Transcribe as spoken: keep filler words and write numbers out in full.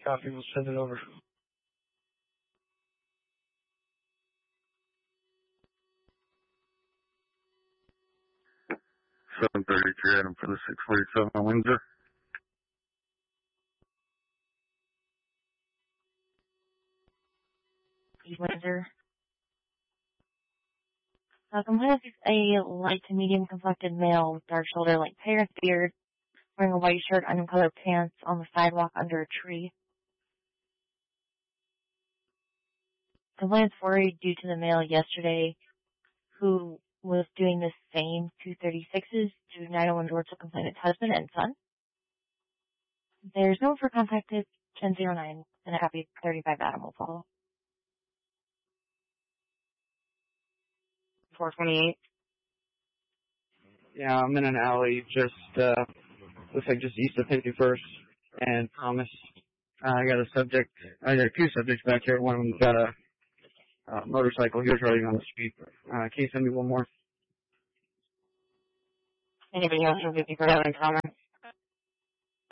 Copy, we'll send it over. seven thirty-three, item for the six forty-seven Windsor. East Windsor. Uh, complaint is a light to medium complected male with dark shoulder length hair, beard, wearing a white shirt, onion colored pants on the sidewalk under a tree. Complaint's worried due to the male yesterday who was doing the same two thirty-sixes to nine oh one door to complainant's husband and son. There's no for contacted ten oh nine and a copy thirty-five Adam will follow. four twenty-eight. Yeah, I'm in an alley just, uh, looks like just east of fifty-first and Thomas. Uh, I got a subject, I got two subjects back here. One of them's got a, uh, motorcycle. He was riding on the street. Uh, can you send me one more? Anybody else from fifty-first and Thomas?